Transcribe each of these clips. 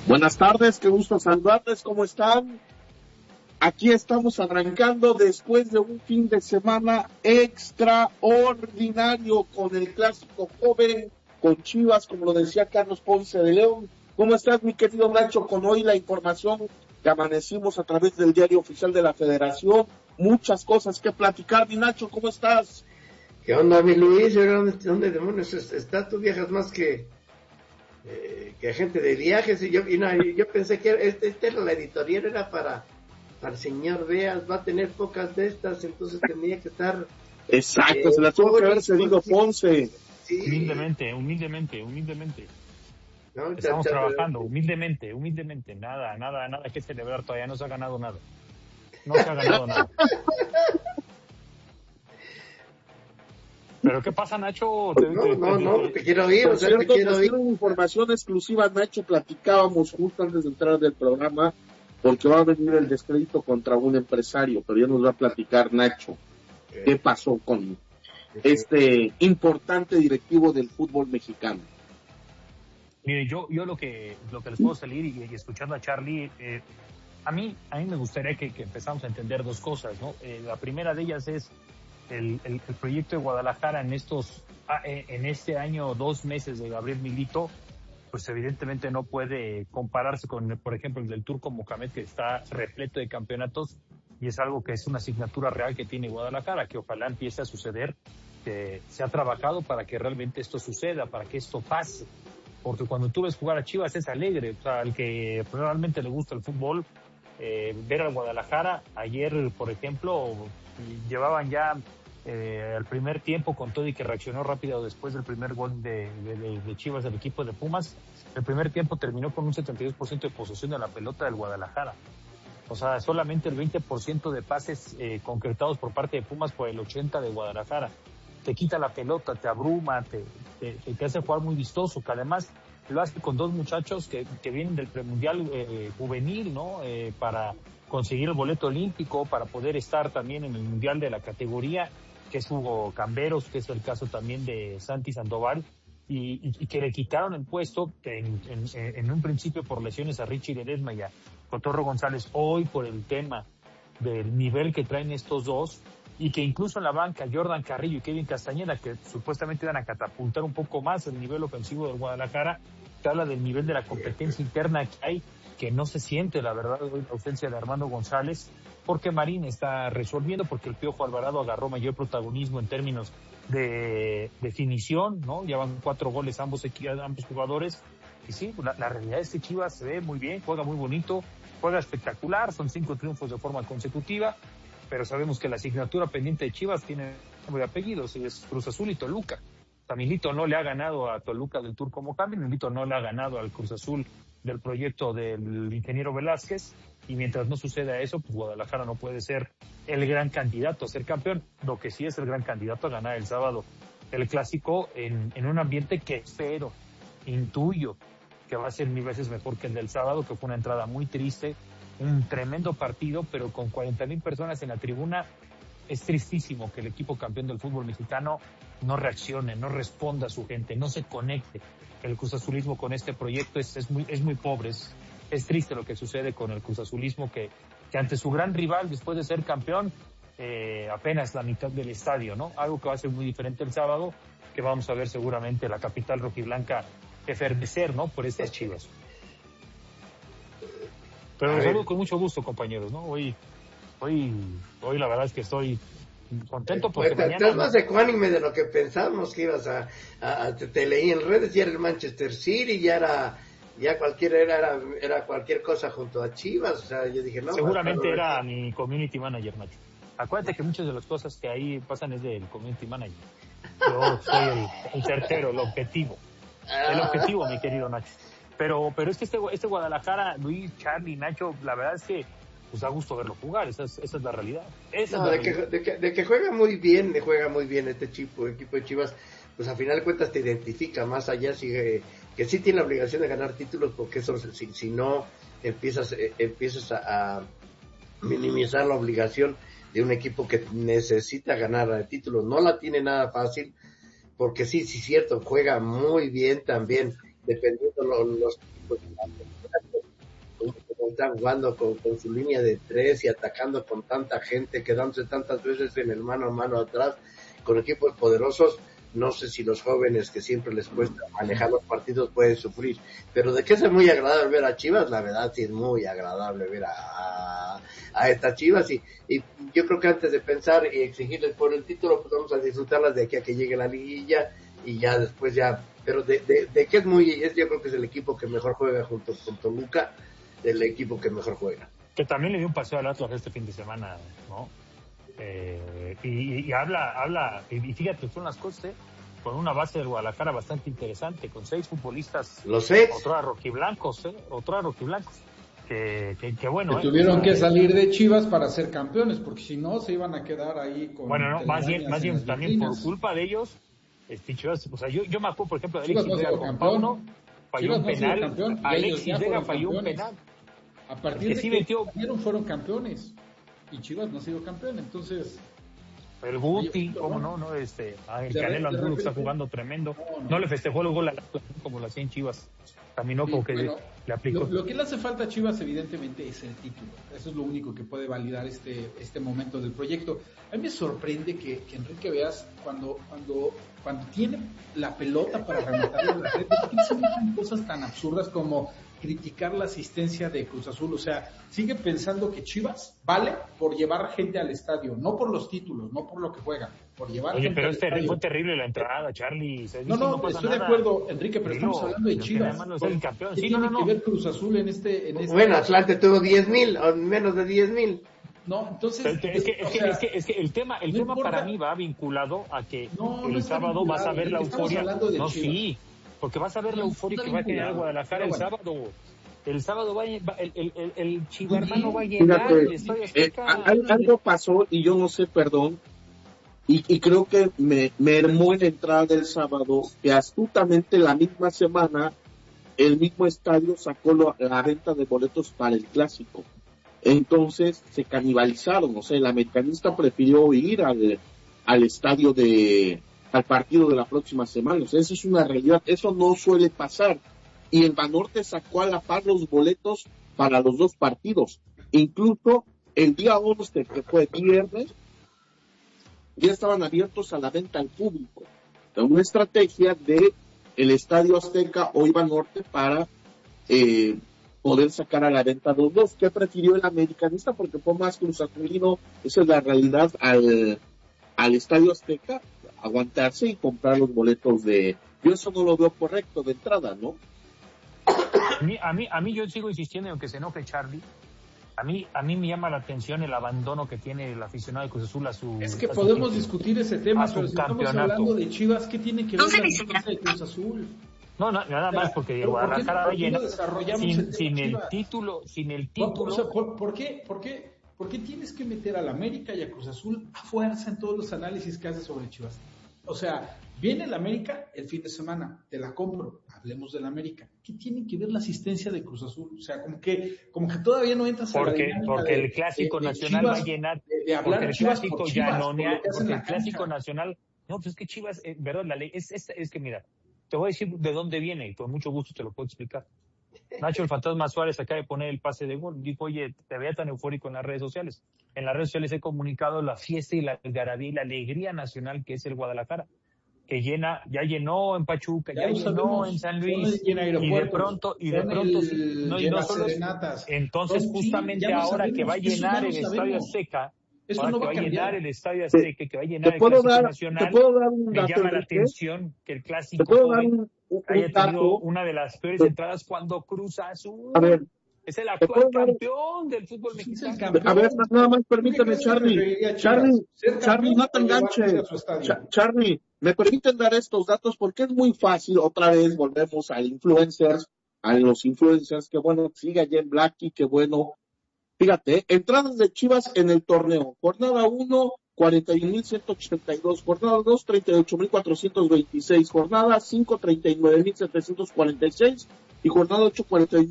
Buenas tardes, qué gusto saludarles, ¿cómo están? Aquí estamos arrancando después de un fin de semana extraordinario con el clásico joven, con Chivas, como lo decía Carlos Ponce de León. ¿Cómo estás, mi querido Nacho? Con hoy la información que amanecimos a través del diario oficial de la Federación. Muchas cosas que platicar, mi Nacho, ¿cómo estás? ¿Qué onda, mi Luis? ¿Dónde demonios está? Tú viajas más que agente de viajes. Yo pensé que esta era la editorial, era para el señor Beas, va a tener pocas de estas, entonces tenía que estar... Exacto, se la tuvo que haber cedido Ponce. Sí. Humildemente. No, estamos trabajando, humildemente, nada que celebrar, todavía no se ha ganado nada. ¿Pero qué pasa, Nacho? Te quiero oír, te quiero oír. Información exclusiva, Nacho, platicábamos justo antes de entrar del programa, porque va a venir el descrédito contra un empresario, pero ya nos va a platicar Nacho qué pasó con este importante directivo del fútbol mexicano. Mire, yo lo que les puedo salir y escuchando a Charlie, a mí me gustaría que empezamos a entender dos cosas, ¿no? La primera de ellas es el proyecto de Guadalajara en este año, 2 meses de Gabriel Milito, pues evidentemente no puede compararse con, por ejemplo, el del Turco Mohamed, que está repleto de campeonatos, y es algo que es una asignatura real que tiene Guadalajara, que ojalá empiece a suceder, que se ha trabajado para que realmente esto suceda, para que esto pase, porque cuando tú ves jugar a Chivas es alegre, o sea, al que realmente le gusta el fútbol, ver al Guadalajara, ayer, por ejemplo, llevaban ya al primer tiempo, con todo y que reaccionó rápido después del primer gol de Chivas, del equipo de Pumas. El primer tiempo terminó con un 72% de posesión de la pelota del Guadalajara. O sea, solamente el 20% de pases concretados por parte de Pumas, por el 80% de Guadalajara. Te quita la pelota, te abruma, te hace jugar muy vistoso, que además lo hace con dos muchachos que vienen del premundial juvenil, ¿no? Para conseguir el boleto olímpico, para poder estar también en el mundial de la categoría, que es Hugo Camberos, que es el caso también de Santi Sandoval, y que le quitaron el puesto en un principio por lesiones a Richie Ledesma y a Cotorro González, hoy por el tema del nivel que traen estos dos, y que incluso en la banca Jordan Carrillo y Kevin Castañeda, que supuestamente van a catapultar un poco más el nivel ofensivo del Guadalajara, te habla del nivel de la competencia interna que hay, que no se siente, la verdad, hoy la ausencia de Armando González, porque Marín está resolviendo, porque el Piojo Alvarado agarró mayor protagonismo en términos de definición, ¿no? Llevan 4 goles ambos jugadores, y sí, la realidad es que Chivas se ve muy bien, juega muy bonito, juega espectacular, son 5 triunfos de forma consecutiva, pero sabemos que la asignatura pendiente de Chivas tiene nombre de apellidos, y es Cruz Azul y Toluca. Milito no le ha ganado a Toluca del Turco Mohamed, Milito no le ha ganado al Cruz Azul del proyecto del ingeniero Velázquez, y mientras no suceda eso, pues Guadalajara no puede ser el gran candidato a ser campeón. Lo que sí es el gran candidato a ganar el sábado el clásico en un ambiente que espero, intuyo, que va a ser 1000 veces mejor que el del sábado, que fue una entrada muy triste, un tremendo partido, pero con 40,000 personas en la tribuna. Es tristísimo que el equipo campeón del fútbol mexicano no reaccione, no responda a su gente, no se conecte. El cruzazulismo con este proyecto es muy pobre, es triste lo que sucede con el cruzazulismo, que ante su gran rival, después de ser campeón, apenas la mitad del estadio, ¿no? Algo que va a ser muy diferente el sábado, que vamos a ver seguramente la capital rojiblanca efervecer, ¿no? Por estas Chivas. Pero los saludo con mucho gusto, compañeros, ¿no? Hoy la verdad es que estoy contento porque mañana... Estás más ecuánime de lo que pensábamos que ibas a te leí en redes, ya era el Manchester City, ya era cualquier cosa junto a Chivas, o sea, yo dije, no. Seguramente era mi community manager, Nacho. Acuérdate que muchas de las cosas que ahí pasan es del community manager. Yo soy el certero, el objetivo. El objetivo, mi querido Nacho. Pero es que este Guadalajara, Luis, Charlie, Nacho, la verdad es que pues da gusto verlo jugar, esa es la realidad. De que juega muy bien este equipo de Chivas, pues a final de cuentas te identifica más allá, que sí tiene la obligación de ganar títulos, porque eso, si no empiezas a minimizar la obligación de un equipo que necesita ganar títulos. No la tiene nada fácil, porque sí, cierto, juega muy bien también, dependiendo los equipos. como están jugando con su línea de 3 y atacando con tanta gente, quedándose tantas veces en el mano a mano atrás, con equipos poderosos. No sé si los jóvenes que siempre les cuesta manejar los partidos pueden sufrir, pero de que es muy agradable ver a Chivas, la verdad sí es muy agradable ver a estas Chivas, y yo creo que antes de pensar y exigirles por el título, pues vamos a disfrutarlas de aquí a que llegue la liguilla, y ya después pero de que yo creo que es el equipo que mejor juega junto con Toluca, el equipo que mejor juega. Que también le dio un paseo al Atlas este fin de semana, ¿no? Y habla, y fíjate, son las cosas, con una base del Guadalajara bastante interesante, con 6 futbolistas, los 6, otro rojiblancos, que bueno. Que tuvieron que salir de Chivas para ser campeones, porque si no se iban a quedar ahí con... Bueno, no, más bien también por culpa de ellos, Chivas, o sea, yo me acuerdo, por ejemplo, de Alexis Vega con Pauno, falló un penal, Alexis Vega falló un penal. A partir de que fueron campeones. Y Chivas no ha sido campeón, entonces... El Guti, ¿cómo no? El Canelo Angulo está jugando tremendo. No le festejó el gol como lo hacía en Chivas. Caminó como que le aplicó. Lo que le hace falta a Chivas, evidentemente, es el título. Eso es lo único que puede validar este momento del proyecto. A mí me sorprende que Enrique Veas, cuando tiene la pelota para rematar la red, ¿por qué se meten cosas tan absurdas como criticar la asistencia de Cruz Azul? O sea, sigue pensando que Chivas vale por llevar gente al estadio, no por los títulos, no por lo que juegan, por llevar gente pero al estadio. Fue terrible la entrada, Charlie. No, estoy de acuerdo, Enrique, pero estamos hablando de Chivas. ¿Qué tiene que ver Cruz Azul en este? Bueno, Atlante tuvo 10,000, o menos de 10,000. No, entonces... Es que el tema para mí va vinculado a que el sábado vas a ver la euforia. No, sí, porque vas a ver la euforia que va a generar Guadalajara el sábado. El sábado el chivarmano va a llegar el Estadio Azteca. Algo pasó y yo no sé, perdón, y creo que me mermó en la entrada del sábado, que astutamente la misma semana el mismo estadio sacó la venta de boletos para el clásico. Entonces se canibalizaron, o sea, el americanista prefirió ir al estadio al partido de la próxima semana. O sea, eso es una realidad, eso no suele pasar. Y el Banorte sacó a la par los boletos para los 2 partidos. Incluso el día 11, que fue viernes, ya estaban abiertos a la venta al público. Una estrategia de el Estadio Azteca o Banorte para poder sacar a la venta los 2. ¿Qué prefirió el americanista? Porque fue más cruzazulino, esa es la realidad, al Estadio Azteca, aguantarse y comprar los boletos Yo eso no lo veo correcto de entrada, ¿no? A mí yo sigo insistiendo, aunque se enoje Charlie, a mí me llama la atención el abandono que tiene el aficionado de Cruz Azul a su... Es que podemos discutir ese tema, pero si estamos hablando de Chivas, ¿qué tiene que ver la defensa de Cruz Azul? No, nada más porque Guadalajara va a llenar sin el título. O sea, ¿por qué tienes que meter al América y a Cruz Azul a fuerza en todos los análisis que haces sobre Chivas? O sea, viene el América el fin de semana, te la compro, hablemos del América. ¿Qué tiene que ver la asistencia de Cruz Azul? O sea, como que todavía no entras a la dinámica porque el Clásico Nacional Chivas, va a llenar, de hablar porque el Chivas Clásico por Chivas, porque el Clásico Nacional, no, pues es que Chivas, verdad, la ley, es que mira, te voy a decir de dónde viene y con mucho gusto te lo puedo explicar. Nacho el Fantasma Suárez acaba de poner el pase de gol. Dijo, oye, te veía tan eufórico en las redes sociales. En las redes sociales he comunicado la fiesta y la algarabía y la alegría nacional que es el Guadalajara, que ya llenó en Pachuca, ya llenó en San Luis, y de pronto no solo entonces justamente ahora que va a llenar el Estadio Azteca, el Estadio Azteca, que va a llenar el Clásico Nacional, me llama la atención que el Clásico joven haya tenido una de las peores entradas cuando Cruz Azul. A ver, es el actual campeón del fútbol mexicano. A ver, nada más permíteme, Charlie, no te enganches. Charlie, me permiten dar estos datos porque es muy fácil. Otra vez volvemos a los influencers, que bueno, siga Jen Blacky, que bueno. Fíjate, entradas de Chivas en el torneo. Jornada 1, 41,182. Jornada 2, 38,426. Jornada 5, 39,746. Y jornada 8,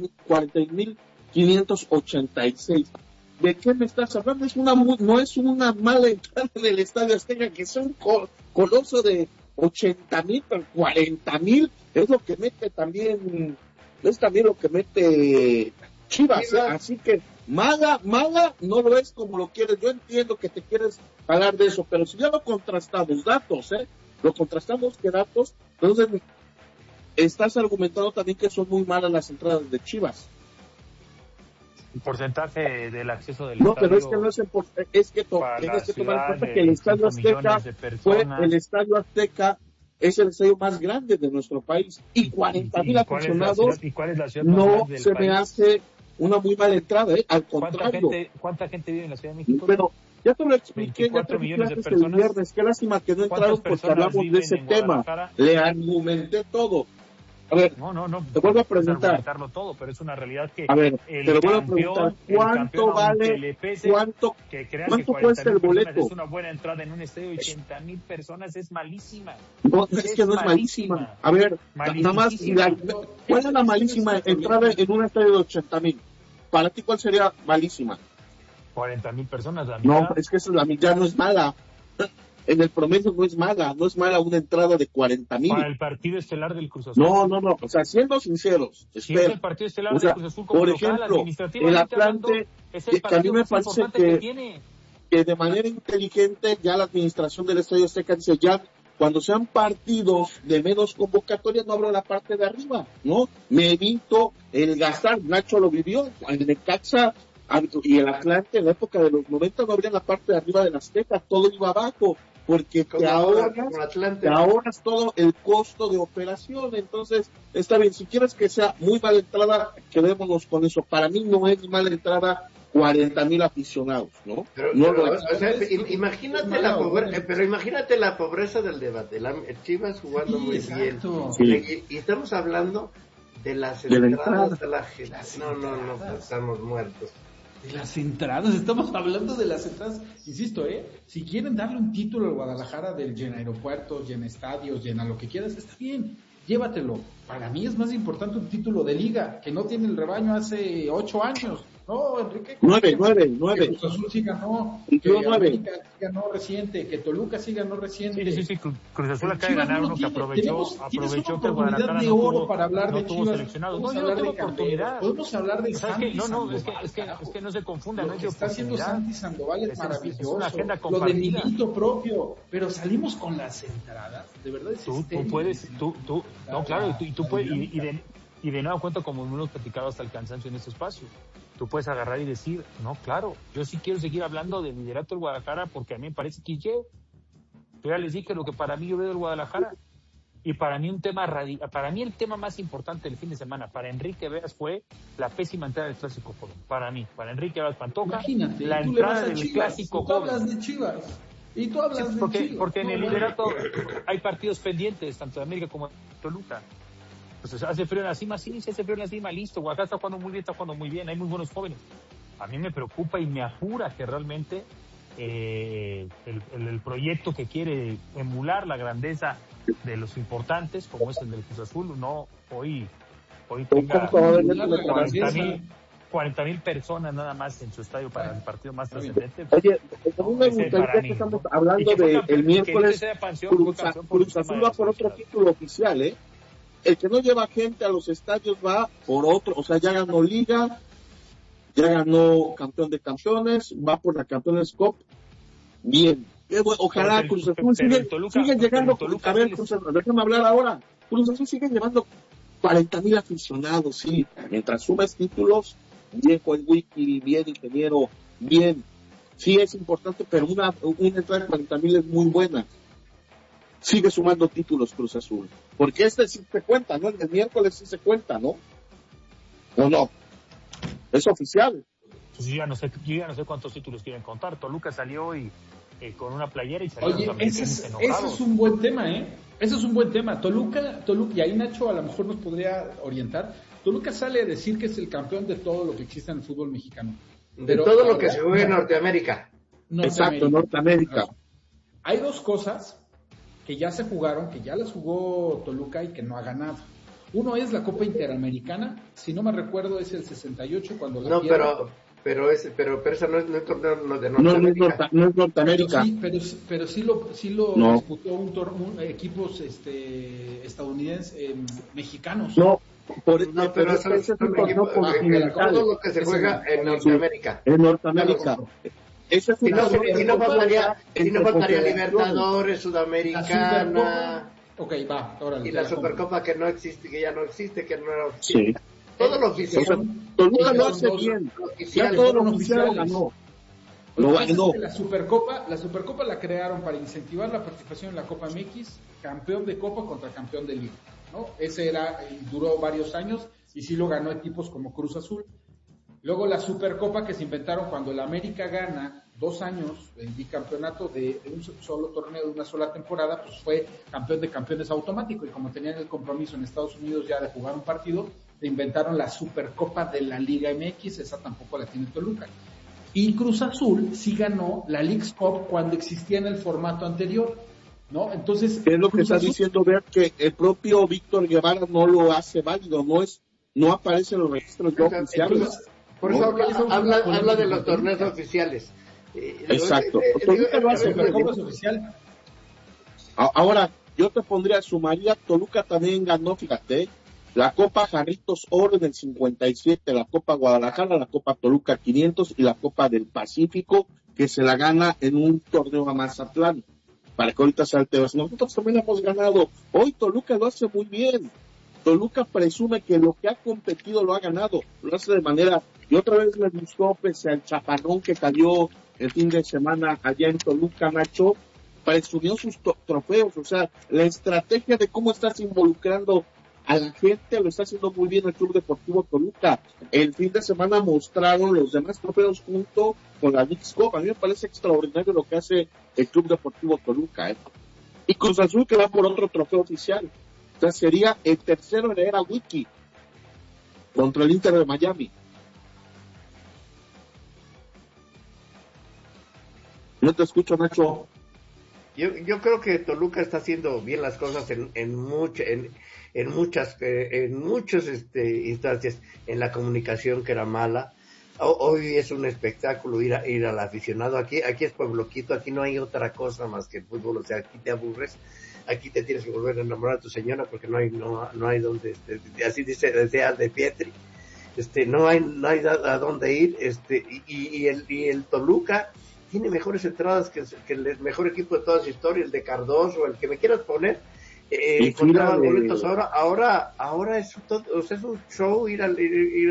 41,586. ¿De qué me estás hablando? No es una mala entrada del Estadio Azteca, que es un coloso de 80,000, pero 40,000 es lo que mete también, es también lo que mete Chivas, así que mala no lo es como lo quieres. Yo entiendo que te quieres hablar de eso, pero si ya lo contrastamos, lo contrastamos que datos, entonces estás argumentando también que son muy malas las entradas de Chivas. El porcentaje del acceso del no, estadio. Pero es que no es es que tienes que tomar en cuenta que el Estadio Azteca es el estadio más grande de nuestro país y 40,000 aficionados. ¿Y cuál es la ciudad no más grande del se país? me hace una muy mala entrada, al contrario. ¿Cuánta gente vive en la Ciudad de México? Pero ya te lo expliqué, 24 millones de personas. El viernes, qué lástima que no entraron porque hablamos de ese tema. Le argumenté todo. A ver, te vuelvo a preguntar. Todo, pero es una realidad que a ver, te lo vuelvo a preguntar. ¿Cuánto vale? ¿Cuánto cuesta el boleto? Es una buena entrada en un estadio de 80,000 personas, es malísima. No, es que no es malísima. A ver, nada más, ¿cuál es la malísima entrada en un estadio de 80,000? Para ti, ¿cuál sería malísima? 40,000 personas, la mitad. No, es que la mitad no es mala. En el promedio no es mala una entrada de 40,000. Para el partido estelar del Cruz Azul. No, o sea, siendo sinceros. Si es el partido estelar del Cruz Azul, como por local, ejemplo, el Atlante, que a mí me parece que de manera inteligente ya la administración del Estadio Azteca dice ya, cuando sean partidos de menos convocatoria, no abro la parte de arriba, ¿no? Me evito el gastar. Nacho lo vivió, el Necaxa y el Atlante en la época de los 90 no abrían la parte de arriba del Azteca, todo iba abajo, porque te ahorras todo el costo de operación. Entonces, está bien, si quieres que sea muy mala entrada, quedémonos con eso. Para mí no es mala entrada 40,000 aficionados, ¿no? Imagínate la pobreza del debate. Chivas jugando muy bien. Y estamos hablando de las entradas de la gente. No, pues estamos muertos. De las entradas, estamos hablando de las entradas, insisto, si quieren darle un título al Guadalajara del llena aeropuertos, llena estadios, llena lo que quieras, está bien, llévatelo. Para mí es más importante un título de liga, que no tiene el rebaño hace 8 años. No, Enrique. 9. Que Cruz Azul sí ganó, que América sí ganó reciente, que Toluca sí ganó reciente. Sí, Cruz Azul acaba de ganar uno que aprovechó que Guadalajara de oro para hablar de Chivas. Podemos hablar de oportunidad. Podemos hablar de Santi Sandoval. Es que no se confunda. Lo que está haciendo Santi Sandoval es maravilloso. Es una agenda lo de Milito propio, pero salimos con las entradas. De verdad es tú puedes, claro, y tú puedes, y de nuevo cuento como hemos platicado hasta el cansancio en este espacio. Tú puedes agarrar y decir, no, claro, yo sí quiero seguir hablando del liderato del Guadalajara porque a mí me parece que yo ya les dije lo que para mí yo veo del Guadalajara. Y para mí el tema más importante del fin de semana para Enrique Veas fue la pésima entrada del Clásico Joven. Para Enrique Veas Pantoja, imagínate, la entrada del Clásico Joven. Tú hablas de Chivas. Y tú hablas de Chivas. Porque en el liderato hay partidos pendientes, tanto de América como de Toluca. Entonces, ¿hace frío en la cima? Sí, hace frío en la cima, listo. Oaxaca está jugando muy bien, hay muy buenos jóvenes. A mí me preocupa y me apura que realmente el proyecto que quiere emular la grandeza de los importantes, como es el del Cruz Azul, no hoy tenga 40,000 personas nada más en su estadio para el partido más trascendente. Oye, a mí me gustaría que estamos hablando del miércoles. Cruz Azul va por otro título oficial, El que no lleva gente a los estadios va por otro, o sea, ya ganó Liga, ya ganó Campeón de Campeones, va por la Campeones Cup. Bien. Ojalá Cruz Azul sigue llegando. A ver, Cruz Azul, déjame hablar ahora. Cruz Azul sigue llevando 40,000 aficionados, sí. Mientras sumes títulos, bien Juan Wiki, bien ingeniero, bien. Sí es importante, pero una entrada de 40,000 es muy buena. Sigue sumando títulos Cruz Azul. Porque sí se cuenta, ¿no? El miércoles sí se cuenta, ¿no? ¿O no? Es oficial. Pues yo ya no sé cuántos títulos quieren contar. Toluca salió y con una playera y salió. Oye, ese es un buen tema, Ese es un buen tema. Toluca, y ahí Nacho a lo mejor nos podría orientar. Toluca sale a decir que es el campeón de todo lo que existe en el fútbol mexicano. De todo lo que se juega en Norteamérica. Exacto, Norteamérica. Hay dos cosas que ya se jugaron, que ya las jugó Toluca y que no ha ganado. Uno es la Copa Interamericana, si no me recuerdo es el 68 cuando la pierde. Pero esa no es torneo de Norteamérica. No es Norteamérica. Pero sí lo disputó equipos estadounidenses, mexicanos. No, No, pero ese es un torneo todo continental. lo que se juega en Norteamérica. En Norteamérica. Ese es Si no faltaría Confederaciones. Libertadores, Sudamericana. Ok, va, órale. Y la Supercopa que no existe, que ya no existe, que no era Sí. oficial. Todo lo oficial. Toluca lo hace bien. Ya todo lo oficial lo ganó. Lo ganó. La Supercopa la crearon para incentivar la participación en la Copa MX, campeón de Copa contra campeón de Liga, ¿no? Ese duró varios años y sí lo ganó equipos como Cruz Azul. Luego la Supercopa que se inventaron cuando el América gana 2 años el bicampeonato de un solo torneo, de una sola temporada, pues fue campeón de campeones automático, y como tenían el compromiso en Estados Unidos ya de jugar un partido, se inventaron la Supercopa de la Liga MX, esa tampoco la tiene Toluca. Y Cruz Azul sí ganó la Leagues Cup cuando existía en el formato anterior, ¿no? Entonces, es lo que está diciendo, ver que el propio Víctor Guevara no lo hace válido, no aparece en los registros ya oficiales. Por eso habla de los torneos oficiales. Exacto. Toluca lo hace, pero ¿cómo es oficial? Ahora, yo te sumaría, Toluca también ganó, fíjate, la Copa Jarritos Oro en el 57, la Copa Guadalajara, la Copa Toluca 500 y la Copa del Pacífico, que se la gana en un torneo a Mazatlán, para que ahorita salteos. Nosotros también hemos ganado. Hoy Toluca lo hace muy bien. Toluca presume que lo que ha competido lo ha ganado, lo hace de manera, y otra vez le gustó, pese al chapanón que cayó el fin de semana allá en Toluca, Nacho, presumió sus trofeos, o sea, la estrategia de cómo estás involucrando a la gente lo está haciendo muy bien el Club Deportivo Toluca. El fin de semana mostraron los demás trofeos junto con la Leagues Cup. A mí me parece extraordinario lo que hace el Club Deportivo Toluca, Y Cruz Azul que va por otro trofeo oficial. O sea, sería el tercero en la era Wiki contra el Inter de Miami. No te escucho, Nacho. Yo creo que Toluca está haciendo bien las cosas en muchas instancias. En la comunicación, que era mala. Hoy es un espectáculo ir al aficionado. Aquí es Pueblo Quito, aquí no hay otra cosa más que el fútbol. O sea, aquí te aburres, aquí te tienes que volver a enamorar a tu señora porque no hay donde, así decía de Pietri, no hay a dónde ir, y el Toluca tiene mejores entradas que el mejor equipo de toda su historia, el de Cardoso, el que me quieras poner. Encontraban boletos ahora es todo, o sea, es un show ir al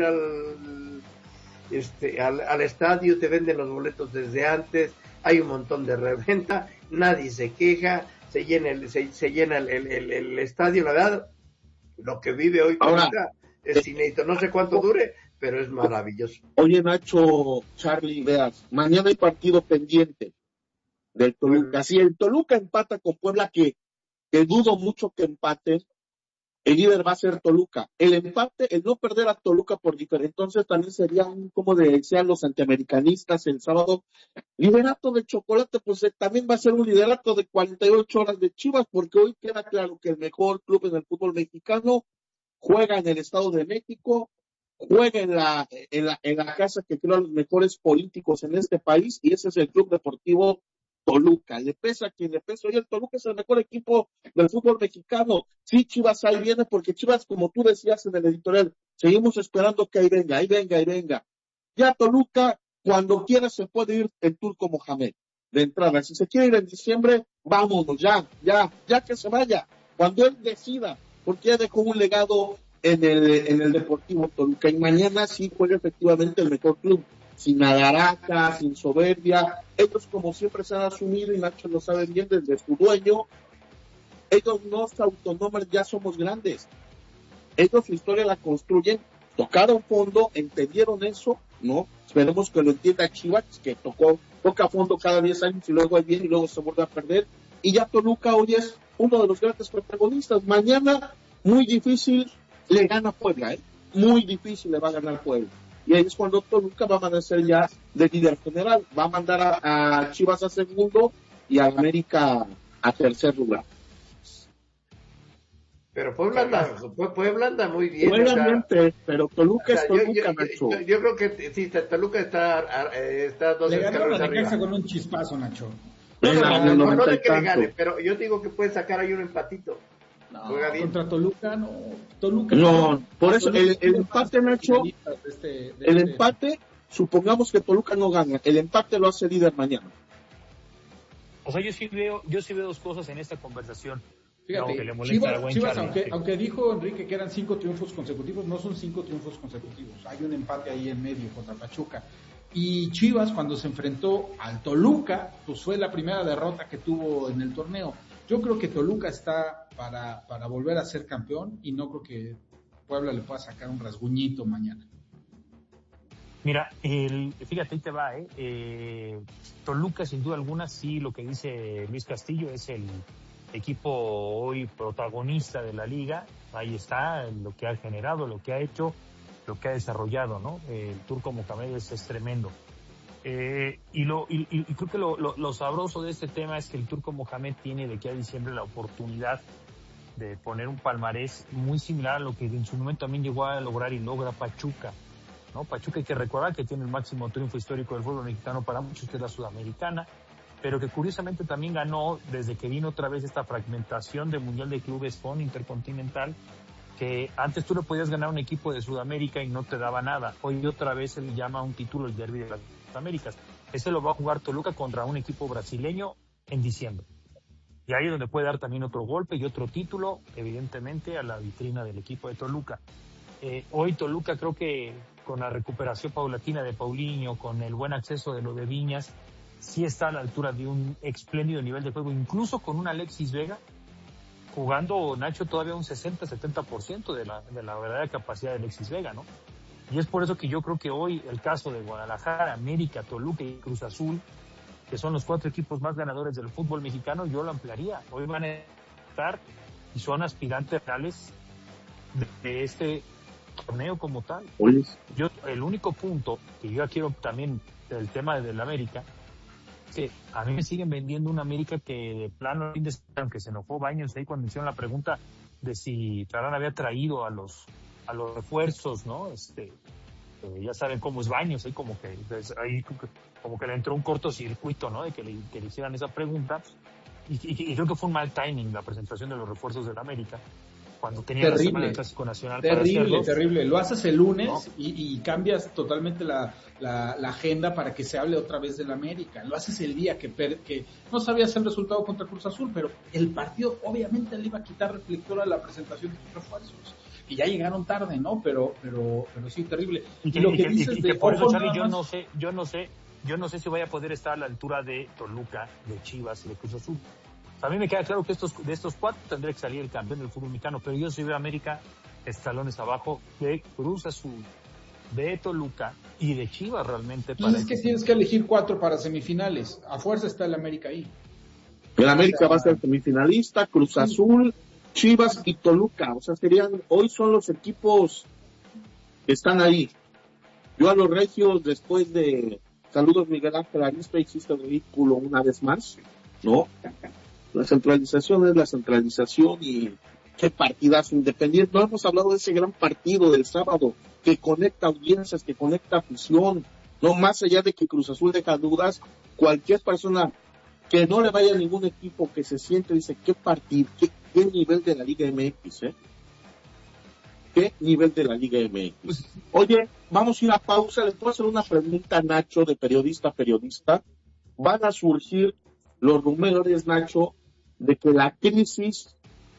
estadio, te venden los boletos desde antes, hay un montón de reventa, nadie se queja, se llena el estadio. La verdad, lo que vive hoy Toluca es inédito, no sé cuánto dure, pero es maravilloso. Oye, Nacho, Charlie, veas, mañana hay partido pendiente del Toluca. Si el Toluca empata con Puebla, que dudo mucho que empate, el líder va a ser Toluca. El empate, el no perder a Toluca por diferencia, entonces también sería como decían los antiamericanistas el sábado, liderato de chocolate, pues también va a ser un liderato de 48 horas de Chivas, porque hoy queda claro que el mejor club en el fútbol mexicano juega en el Estado de México, juega en la casa que creó a los mejores políticos en este país, y ese es el Club Deportivo Toluca. Le pesa a quien le pesa. Oye, el Toluca es el mejor equipo del fútbol mexicano. Sí, Chivas ahí viene, porque Chivas, como tú decías en el editorial, seguimos esperando que ahí venga. Ya Toluca, cuando quiera se puede ir el Turco Mohamed de entrada. Si se quiere ir en diciembre, vámonos, ya que se vaya, cuando él decida, porque ya dejó un legado en el Deportivo Toluca, y mañana sí juega efectivamente el mejor club, sin adaraca, sin soberbia. Ellos, como siempre, se han asumido, y Nacho lo sabe bien, desde su dueño, ellos no se autonoman, ya somos grandes. Ellos su historia la construyen, tocaron fondo, entendieron eso, ¿no? Esperemos que lo entienda Chivas, que toca fondo cada 10 años y luego hay bien y luego se vuelve a perder. Y ya Toluca hoy es uno de los grandes protagonistas. Mañana, muy difícil, le gana Puebla, muy difícil le va a ganar Puebla. Y ahí es cuando Toluca va a amanecer ya de líder general, va a mandar a Chivas a segundo y a América a tercer lugar. Pero Puebla anda muy bien. Obviamente, pero Toluca es Toluca, Nacho. Yo creo que sí, Toluca está dos le escalones arriba. Le arriba. con un chispazo, Nacho. No de que le gane, pero yo digo que puede sacar ahí un empatito. No, juega bien. contra Toluca, no. Toluca. No, por eso el empate, Nacho, el este- empate, supongamos que Toluca no gana, el empate lo hace líder mañana. O sea, yo sí veo dos cosas en esta conversación. Fíjate, No, que le molesta al buen Chivas Charlie. aunque dijo Enrique que eran 5 triunfos consecutivos, no son 5 triunfos consecutivos. Hay un empate ahí en medio contra Pachuca. Y Chivas, cuando se enfrentó al Toluca, pues fue la primera derrota que tuvo en el torneo. Yo creo que Toluca está para volver a ser campeón y no creo que Puebla le pueda sacar un rasguñito mañana. Mira, fíjate, ahí te va, Toluca, sin duda alguna, sí, lo que dice Luis Castillo es el equipo hoy protagonista de la liga. Ahí está, lo que ha generado, lo que ha hecho, lo que ha desarrollado, ¿no? El Turco Mohamed es tremendo. Y creo que lo sabroso de este tema es que el Turco Mohamed tiene de aquí a diciembre la oportunidad de poner un palmarés muy similar a lo que en su momento también llegó a lograr y logra Pachuca, ¿no? Pachuca, hay que recordar que tiene el máximo triunfo histórico del fútbol mexicano para muchos, que es la Sudamericana, pero que curiosamente también ganó desde que vino otra vez esta fragmentación de Mundial de Clubes con Intercontinental, que antes tú le podías ganar a un equipo de Sudamérica y no te daba nada. Hoy otra vez se le llama un título el Derbi de las Américas. Ese lo va a jugar Toluca contra un equipo brasileño en diciembre. Y ahí es donde puede dar también otro golpe y otro título, evidentemente, a la vitrina del equipo de Toluca. Hoy Toluca, creo que con la recuperación paulatina de Paulinho, con el buen acceso de lo de Viñas, sí está a la altura de un espléndido nivel de juego, incluso con un Alexis Vega jugando, Nacho, todavía un 60-70% de la verdadera capacidad de Alexis Vega, ¿no? Y es por eso que yo creo que hoy el caso de Guadalajara, América, Toluca y Cruz Azul, que son los 4 equipos más ganadores del fútbol mexicano, yo lo ampliaría. Hoy van a estar y son aspirantes reales de este torneo como tal. Yo, el único punto que yo quiero también del tema del América, es que a mí me siguen vendiendo una América que de plano, aunque se enojó Baños ahí cuando hicieron la pregunta de si Tarán había traído a los refuerzos, ¿no? Ya saben cómo es Baños, ahí como que le entró un cortocircuito, ¿no? De que le hicieran esa pregunta, y creo que fue un mal timing la presentación de los refuerzos del América, cuando tenía la semana del Clásico Nacional para hacerlos. Terrible. Lo haces el lunes, ¿no? y cambias totalmente la agenda para que se hable otra vez del América. Lo haces el día que no sabías el resultado contra Cruz Azul, pero el partido obviamente le iba a quitar reflector a la presentación de tus refuerzos. Y ya llegaron tarde, ¿no? Pero sí, terrible. Y lo que dices de por eso, Charlie, yo no sé si vaya a poder estar a la altura de Toluca, de Chivas y de Cruz Azul. A mí me queda claro que de estos 4 tendría que salir el campeón del fútbol mexicano, pero yo sí veo a América escalones abajo de Cruz Azul, de Toluca y de Chivas realmente. Y es que tienes que elegir 4 para semifinales. A fuerza está el América ahí. El América va a ser semifinalista, Cruz Azul, Chivas y Toluca. O sea, hoy son los equipos que están ahí. Yo a los regios, después de... Saludos, Miguel Ángel Arispe, hiciste el ridículo una vez más, ¿no? La centralización es la centralización, y qué partidazo Independiente. No hemos hablado de ese gran partido del sábado que conecta audiencias, que conecta afición. No, más allá de que Cruz Azul deja dudas, cualquier persona que no le vaya a ningún equipo que se siente dice qué partido, qué nivel de la Liga MX, qué nivel de la Liga MX. Oye, vamos a ir a pausa. Les puedo hacer una pregunta, Nacho, de periodista a periodista. Van a surgir los rumores, Nacho, de que la crisis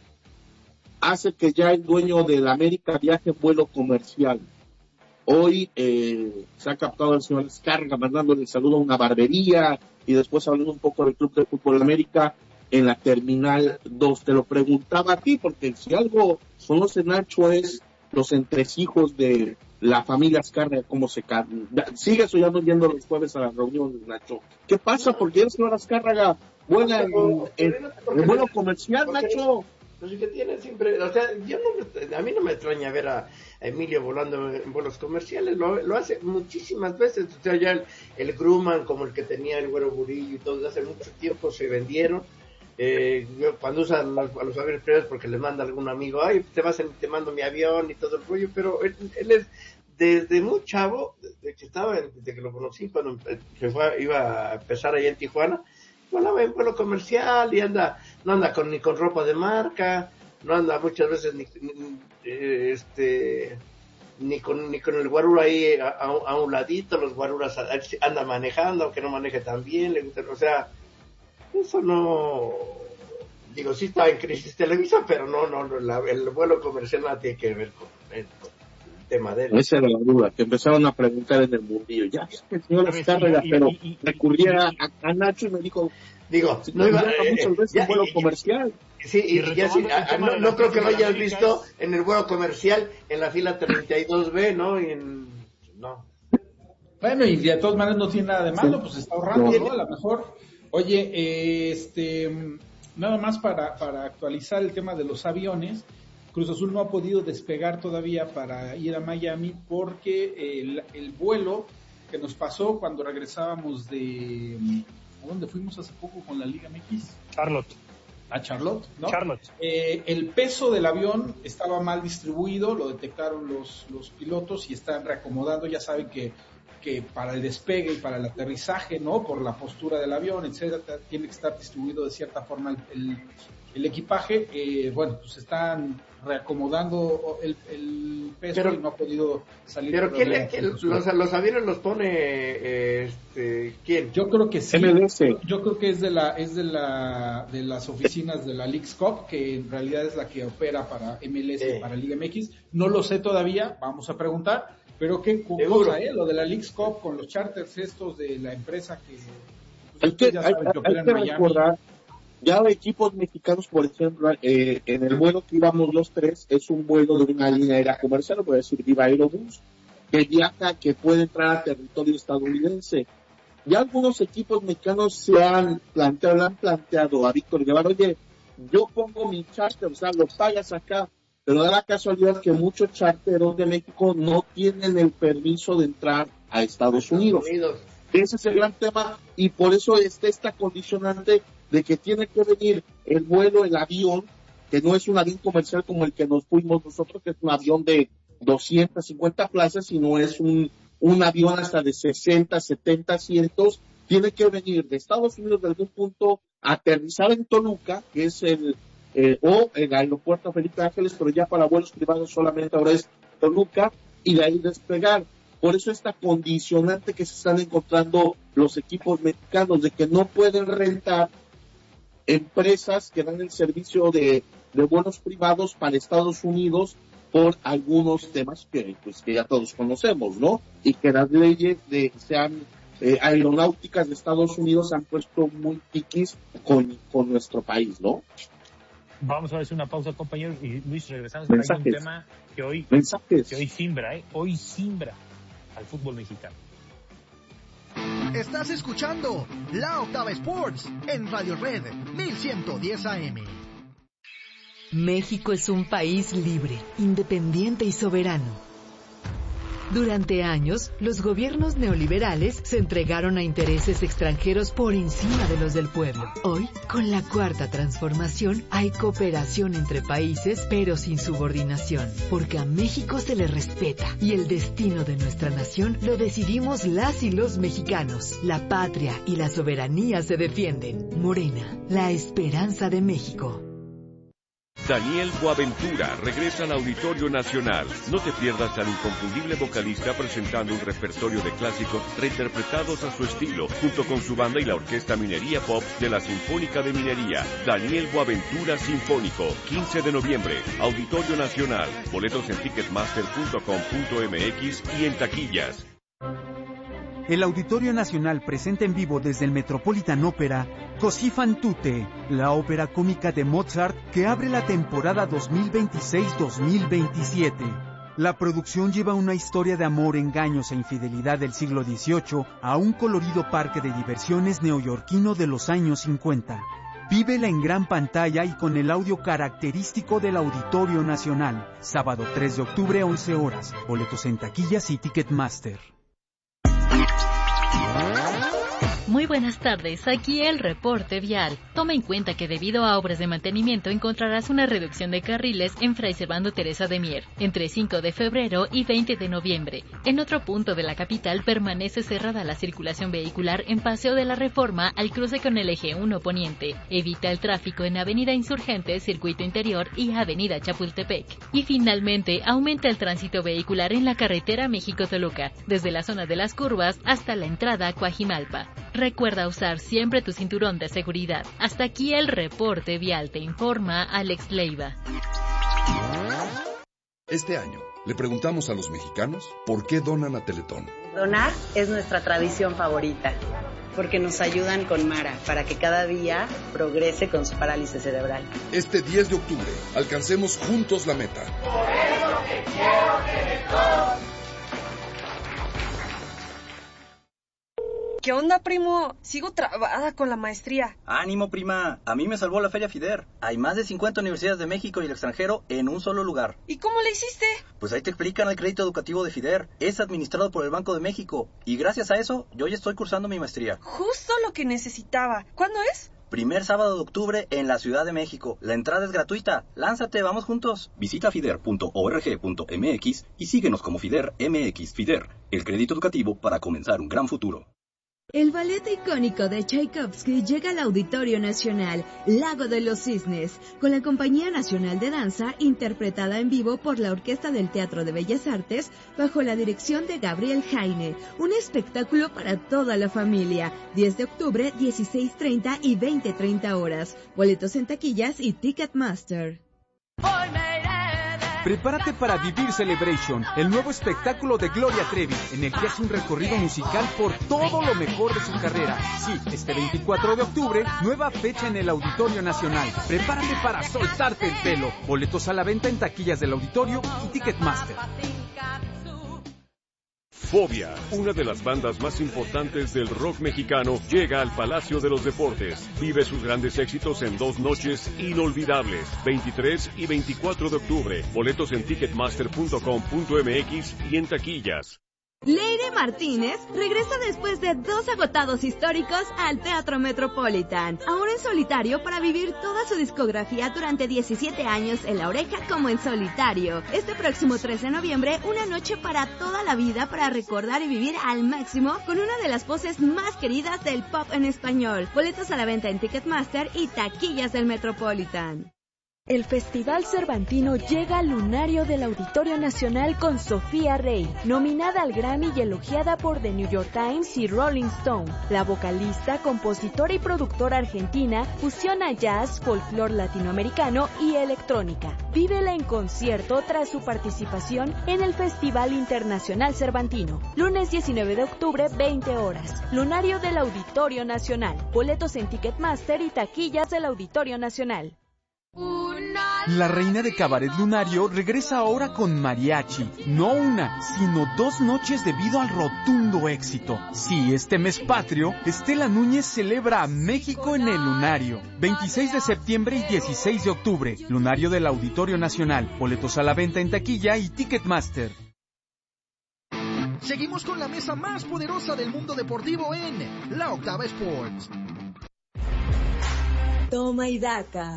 hace que ya el dueño de la América viaje en vuelo comercial. Hoy se ha captado el señor Escarga mandándole saludo a una barbería, y después hablando un poco del Club de Fútbol América en la Terminal 2. Te lo preguntaba a ti, porque si algo conoce Nacho es los entresijos de la familia Escarga, cómo se sigue soñando yendo los jueves a las reuniones, Nacho. ¿Qué pasa? Porque el señor Escarga vuela en vuelo comercial, Nacho. Pues que tiene siempre, o sea, a mí no me extraña ver a Emilio volando en vuelos comerciales, lo hace muchísimas veces. O sea, ya el Grumman, como el que tenía el Güero Burillo y todo, hace mucho tiempo se vendieron. Cuando usan a los aviones privados porque le manda algún amigo, ay, te mando mi avión y todo el rollo, pero él es desde muy chavo, desde que lo conocí, cuando iba a empezar allá en Tijuana, volaba en vuelo comercial y no anda ni con ropa de marca, no anda muchas veces ni con el guarura ahí a un ladito, los guaruras anda manejando, aunque no maneje tan bien, o sea, eso no, digo, sí está en crisis Televisa, pero no, el vuelo comercial no tiene que ver con el tema de él. Esa era la duda, que empezaron a preguntar en el mundillo, ya es que el señor Azcárraga, pero recurría a Nacho y me dijo, no iba muchas veces un vuelo comercial. Sí, y ya sí, no creo que lo hayas visto en el vuelo comercial, en la fila 32B, ¿no? No. Bueno, y de todas maneras no tiene nada de malo, pues está ahorrando, ¿no? A lo mejor. Oye, nada más para actualizar el tema de los aviones, Cruz Azul no ha podido despegar todavía para ir a Miami porque el vuelo que nos pasó cuando regresábamos de... ¿A dónde fuimos hace poco con la Liga MX? A Charlotte, ¿no? El peso del avión estaba mal distribuido, lo detectaron los pilotos y están reacomodando, ya saben que para el despegue y para el aterrizaje, ¿no? Por la postura del avión, etcétera, tiene que estar distribuido de cierta forma el equipaje. Bueno, pues están reacomodando el peso, pero, y no ha podido salir. Pero los aviones los pone ¿quién? Yo creo que sí. MLS. Yo creo que es de las oficinas de la Leagues Cup, que en realidad es la que opera para MLS y para Liga MX. No lo sé todavía, vamos a preguntar, pero qué cosa, lo de la Leagues Cup con los charters estos de la empresa que hay que recordar. Ya de equipos mexicanos, por ejemplo, en el vuelo que íbamos los tres, es un vuelo de una línea aérea comercial, voy a decir Viva Aerobús, que puede entrar a territorio estadounidense. Ya algunos equipos mexicanos le han planteado a Víctor Guevara, oye, yo pongo mi charter, o sea, lo pagas acá, pero da la casualidad que muchos charteros de México no tienen el permiso de entrar a Estados Unidos. Ese es el gran tema, y por eso está esta condicionante de que tiene que venir el vuelo, el avión, que no es un avión comercial como el que nos fuimos nosotros, que es un avión de 250 plazas, sino es un avión hasta de 60, 70 asientos, tiene que venir de Estados Unidos de algún punto, aterrizar en Toluca, que es el aeropuerto Felipe Ángeles, pero ya para vuelos privados solamente ahora es Toluca, y de ahí despegar. Por eso esta condicionante que se están encontrando los equipos mexicanos, de que no pueden rentar empresas que dan el servicio de vuelos privados para Estados Unidos por algunos temas que ya todos conocemos, ¿no? Y que las leyes aeronáuticas de Estados Unidos se han puesto muy piquis con nuestro país, ¿no? Vamos a hacer una pausa, compañeros, y Luis, regresamos con un tema que hoy simbra al fútbol mexicano. Estás escuchando La Octava Sports en Radio Red 1110 AM. México es un país libre, independiente y soberano. Durante años, los gobiernos neoliberales se entregaron a intereses extranjeros por encima de los del pueblo. Hoy, con la Cuarta Transformación, hay cooperación entre países, pero sin subordinación, porque a México se le respeta y el destino de nuestra nación lo decidimos las y los mexicanos. La patria y la soberanía se defienden. Morena, la esperanza de México. Daniel Boaventura regresa al Auditorio Nacional. No te pierdas al inconfundible vocalista presentando un repertorio de clásicos reinterpretados a su estilo, junto con su banda y la Orquesta Minería Pop de la Sinfónica de Minería. Daniel Boaventura Sinfónico, 15 de noviembre, Auditorio Nacional. Boletos en ticketmaster.com.mx y en taquillas. El Auditorio Nacional presenta en vivo desde el Metropolitan Opera Così fan tutte, la ópera cómica de Mozart que abre la temporada 2026-2027. La producción lleva una historia de amor, engaños e infidelidad del siglo XVIII a un colorido parque de diversiones neoyorquino de los años 50. Vívela en gran pantalla y con el audio característico del Auditorio Nacional. Sábado 3 de octubre, 11 horas. Boletos en taquillas y Ticketmaster. Muy buenas tardes, aquí el reporte vial. Toma en cuenta que debido a obras de mantenimiento encontrarás una reducción de carriles en Fray Servando Teresa de Mier, entre 5 de febrero y 20 de noviembre. En otro punto de la capital permanece cerrada la circulación vehicular en Paseo de la Reforma al cruce con el eje 1 Poniente. Evita el tráfico en Avenida Insurgentes, Circuito Interior y Avenida Chapultepec. Y finalmente, aumenta el tránsito vehicular en la carretera México-Toluca, desde la zona de las curvas hasta la entrada a Coajimalpa. Recuerda usar siempre tu cinturón de seguridad. Hasta aquí el reporte vial, te informa Alex Leiva. Este año le preguntamos a los mexicanos por qué donan a Teletón. Donar es nuestra tradición favorita, porque nos ayudan con Mara para que cada día progrese con su parálisis cerebral. Este 10 de octubre, alcancemos juntos la meta. Por eso te quiero, Teletón. ¿Qué onda, primo? Sigo trabada con la maestría. Ánimo, prima. A mí me salvó la Feria FIDER. Hay más de 50 universidades de México y el extranjero en un solo lugar. ¿Y cómo le hiciste? Pues ahí te explican el crédito educativo de FIDER. Es administrado por el Banco de México. Y gracias a eso, yo ya estoy cursando mi maestría. Justo lo que necesitaba. ¿Cuándo es? Primer sábado de octubre en la Ciudad de México. La entrada es gratuita. Lánzate, vamos juntos. Visita fider.org.mx y síguenos como FIDER MX. FIDER, el crédito educativo para comenzar un gran futuro. El ballet icónico de Tchaikovsky llega al Auditorio Nacional, Lago de los Cisnes, con la Compañía Nacional de Danza, interpretada en vivo por la Orquesta del Teatro de Bellas Artes, bajo la dirección de Gabriel Jaine. Un espectáculo para toda la familia. 10 de octubre, 16:30 y 20:30 horas. Boletos en taquillas y Ticketmaster. Prepárate para vivir Celebration, el nuevo espectáculo de Gloria Trevi, en el que hace un recorrido musical por todo lo mejor de su carrera. Sí, este 24 de octubre, nueva fecha en el Auditorio Nacional. Prepárate para soltarte el pelo. Boletos a la venta en taquillas del Auditorio y Ticketmaster. Fobia, una de las bandas más importantes del rock mexicano, llega al Palacio de los Deportes. Vive sus grandes éxitos en 2 noches inolvidables, 23 y 24 de octubre. Boletos en ticketmaster.com.mx y en taquillas. Leire Martínez regresa después de 2 agotados históricos al Teatro Metropolitan, ahora en solitario para vivir toda su discografía durante 17 años en La Oreja como en solitario. Este próximo 13 de noviembre, una noche para toda la vida para recordar y vivir al máximo con una de las voces más queridas del pop en español. Boletos a la venta en Ticketmaster y taquillas del Metropolitan. El Festival Cervantino llega al lunario del Auditorio Nacional con Sofía Rey, nominada al Grammy y elogiada por The New York Times y Rolling Stone. La vocalista, compositora y productora argentina fusiona jazz, folclore latinoamericano y electrónica. Vívela en concierto tras su participación en el Festival Internacional Cervantino. Lunes 19 de octubre, 20 horas. Lunario del Auditorio Nacional. Boletos en Ticketmaster y taquillas del Auditorio Nacional. La reina de Cabaret Lunario regresa ahora con mariachi. No una, sino 2 noches debido al rotundo éxito. Sí, este mes patrio, Estela Núñez celebra a México en el Lunario. 26 de septiembre y 16 de octubre. Lunario del Auditorio Nacional. Boletos a la venta en taquilla y Ticketmaster. Seguimos con la mesa más poderosa del mundo deportivo en La Octava Sports. Toma y daca.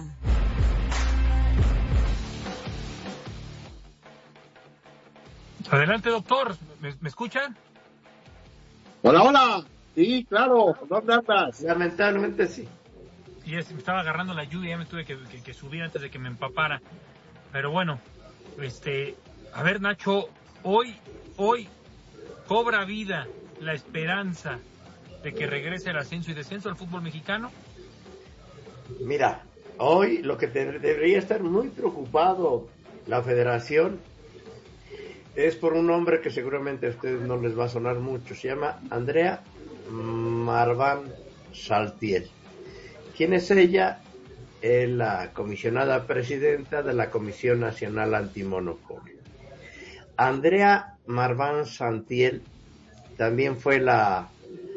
Adelante, doctor. ¿Me escuchan? Hola, hola. Sí, claro. ¿Dónde andas? Lamentablemente sí. Y me estaba agarrando la lluvia, ya me tuve que subir antes de que me empapara. Pero bueno, a ver, Nacho, hoy cobra vida la esperanza de que regrese el ascenso y descenso al fútbol mexicano. Mira, hoy lo que debería estar muy preocupado la federación es por un hombre que seguramente a ustedes no les va a sonar mucho. Se llama Andrea Marván Saltiel. ¿Quién es ella? Es la comisionada presidenta de la Comisión Nacional Antimonopolio. Andrea Marván Saltiel también fue la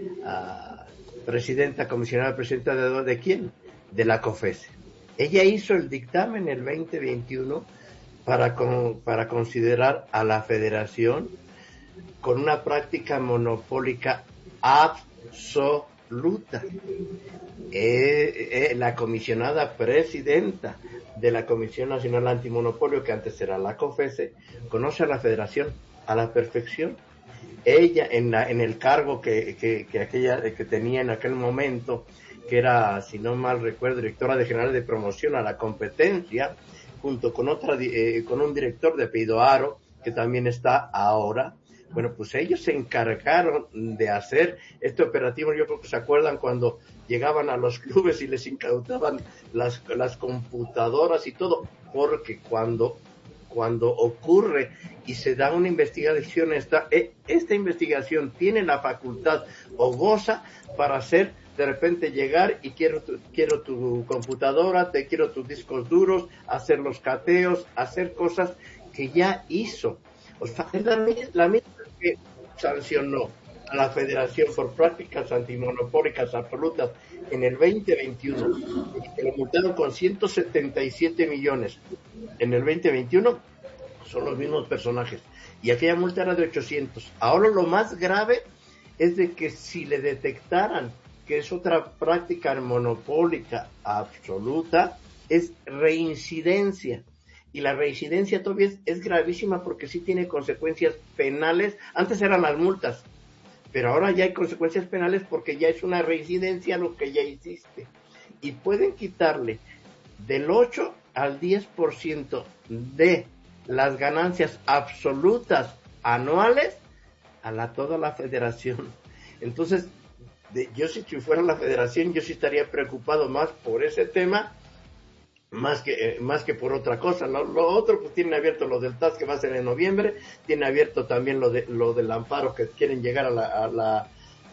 comisionada presidenta ¿de quién? De la COFESE. Ella hizo el dictamen el 2021 para considerar a la federación con una práctica monopólica absoluta. absoluta. La comisionada presidenta de la Comisión Nacional Antimonopolio, que antes era la COFESE, conoce a la Federación a la perfección. Ella, en el cargo que tenía en aquel momento, que era, si no mal recuerdo, directora general de promoción a la competencia, junto con con un director de apellido Aro, que también está ahora. Bueno, pues ellos se encargaron de hacer este operativo. Yo creo que se acuerdan cuando llegaban a los clubes y les incautaban las computadoras y todo, porque cuando ocurre y se da una investigación, esta investigación tiene la facultad o goza para hacer, de repente llegar y quiero tu computadora, te quiero tus discos duros, hacer los cateos, hacer cosas que ya hizo. O sea, es la misma que sancionó a la Federación por prácticas antimonopólicas absolutas en el 2021, que lo multaron con 177 millones. En el 2021 son los mismos personajes. Y aquella multa era de 800. Ahora lo más grave es de que si le detectaran que es otra práctica monopólica absoluta, es reincidencia. Y la reincidencia todavía es gravísima porque sí tiene consecuencias penales. Antes eran las multas, pero ahora ya hay consecuencias penales porque ya es una reincidencia lo que ya hiciste. Y pueden quitarle del 8 al 10% de las ganancias absolutas anuales a toda la federación. Entonces, yo si fuera la federación, yo sí estaría preocupado más por ese tema, más que por otra cosa. Lo otro, pues tienen abierto lo del TAS, que va a ser en noviembre, tiene abierto también lo del amparo, que quieren llegar a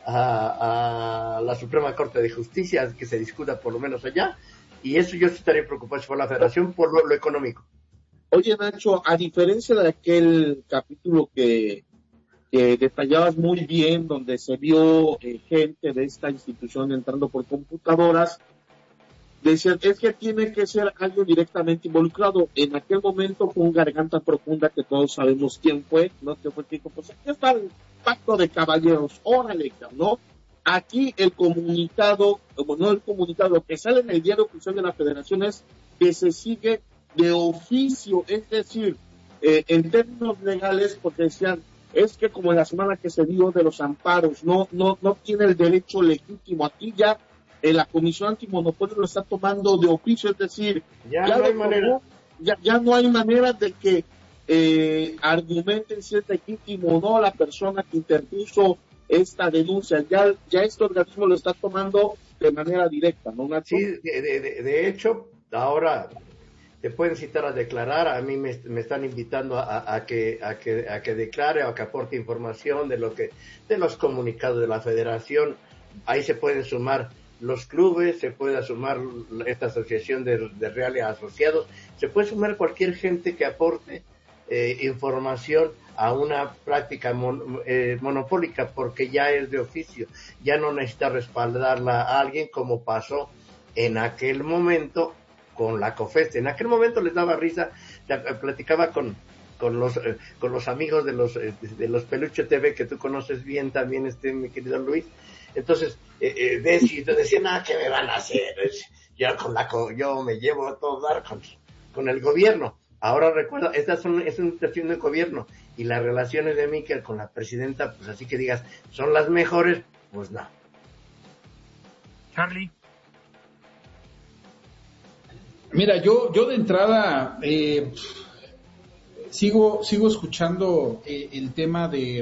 la Suprema Corte de Justicia, que se discuta por lo menos allá, y eso yo sí estaría preocupado por la federación, por lo económico. Oye, Nacho, a diferencia de aquel capítulo que detallabas muy bien, donde se vio gente de esta institución entrando por computadoras, decían, es que tiene que ser alguien directamente involucrado. En aquel momento fue un Garganta Profunda, que todos sabemos quién fue, ¿no? Que fue el que dijo, pues aquí está el pacto de caballeros, órale, ¿no? Aquí el comunicado, que sale en el diario oficial de la federación es que se sigue de oficio, es decir, en términos legales, porque decían, es que como en la semana que se dio de los amparos, no tiene el derecho legítimo. Aquí ya la Comisión Antimonopolio lo está tomando de oficio, es decir, ya no hay manera. Ya no hay manera de que argumenten si es legítimo o no la persona que interpuso esta denuncia. Ya este organismo lo está tomando de manera directa, ¿no, Nacho? Sí, de hecho, ahora te pueden citar a declarar. A mí me están invitando a que declare o a que aporte información de los comunicados de la federación. Ahí se pueden sumar los clubes, se puede sumar esta asociación de reales asociados, se puede sumar cualquier gente que aporte información a una práctica monopólica, porque ya es de oficio, ya no necesita respaldarla a alguien como pasó en aquel momento con la COFESE. En aquel momento les daba risa, platicaba con los amigos de los Peluche TV, que tú conoces bien también, mi querido Luis. Entonces, decían, ¿qué me van a hacer? Yo me llevo a todo dar con el gobierno. Ahora recuerda, es una situación de gobierno, y las relaciones de Miquel con la presidenta, pues así que digas, ¿son las mejores? Pues no. Charlie. Mira, yo de entrada sigo escuchando el tema de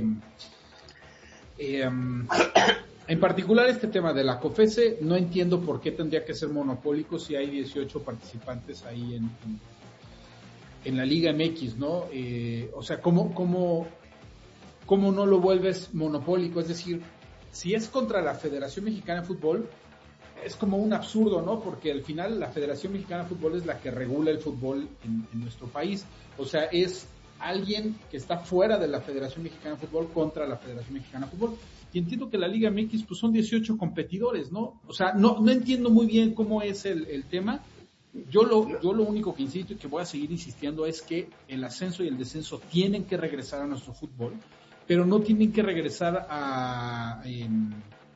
en particular este tema de la COFESE. No entiendo por qué tendría que ser monopólico si hay 18 participantes ahí en la Liga MX, ¿no? O sea, ¿cómo no lo vuelves monopólico? Es decir, si es contra la Federación Mexicana de Fútbol, es como un absurdo, ¿no? Porque al final la Federación Mexicana de Fútbol es la que regula el fútbol en nuestro país. O sea, es alguien que está fuera de la Federación Mexicana de Fútbol contra la Federación Mexicana de Fútbol. Y entiendo que la Liga MX pues son 18 competidores, ¿no? O sea, no entiendo muy bien cómo es el tema. Yo lo único que insisto y que voy a seguir insistiendo es que el ascenso y el descenso tienen que regresar a nuestro fútbol, pero no tienen que regresar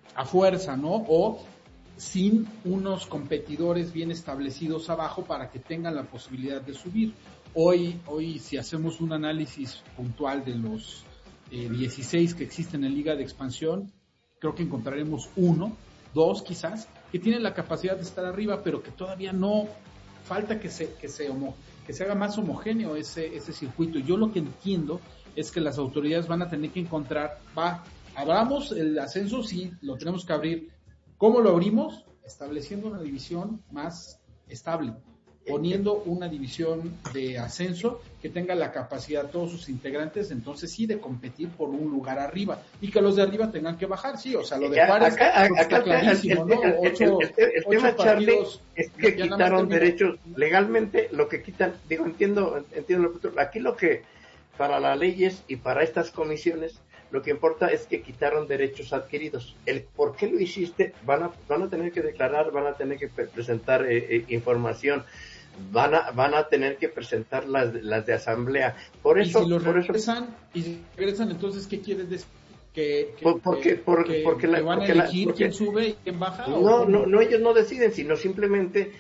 a fuerza, ¿no? O sin unos competidores bien establecidos abajo para que tengan la posibilidad de subir. Hoy si hacemos un análisis puntual de los 16 que existen en Liga de Expansión, creo que encontraremos 1, 2 quizás, que tienen la capacidad de estar arriba, pero que todavía no, falta que se haga más homogéneo ese circuito. Yo lo que entiendo es que las autoridades van a tener que encontrar, abramos el ascenso, sí, lo tenemos que abrir. ¿Cómo lo abrimos? Estableciendo una división más estable, poniendo una división de ascenso que tenga la capacidad, todos sus integrantes, entonces sí, de competir por un lugar arriba, y que los de arriba tengan que bajar, sí, o sea, lo de Juárez está clarísimo, ¿no? El tema, Charlie, es que quitaron derechos, legalmente lo que quitan, digo, entiendo aquí lo que, para las leyes y para estas comisiones, lo que importa es que quitaron derechos adquiridos. El por qué lo hiciste, van a tener que declarar, van a tener que presentar información, van a tener que presentar las de asamblea. Por eso, y si regresan, entonces, ¿qué quieres decir? Porque van a elegir quién sube y quién baja. No, ellos no deciden, sino simplemente